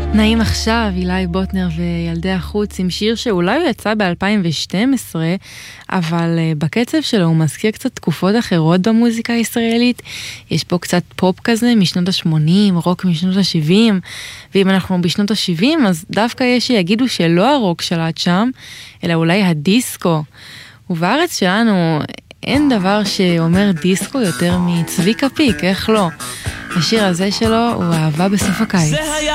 נעים עכשיו, אילי בוטנר וילדי החוץ עם שיר שאולי הוא יצא ב-2012, אבל בקצב שלו הוא מזכיר קצת תקופות אחרות במוזיקה הישראלית. יש פה קצת פופ כזה משנות ה-80, רוק משנות ה-70, ואם אנחנו בשנות ה-70 אז דווקא יש שיגידו שלא הרוק שלט שם, אלא אולי הדיסקו. ובארץ שלנו אין דבר שאומר דיסקו יותר מצביקה פיק, איך לא? השיר הזה שלו הוא אהבה בסוף הקיץ.